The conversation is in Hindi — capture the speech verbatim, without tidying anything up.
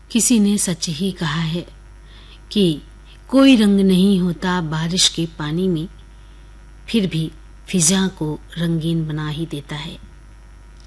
किसी ने सच ही कहा है कि कोई रंग नहीं होता बारिश के पानी में, फिर भी फिजा को रंगीन बना ही देता है।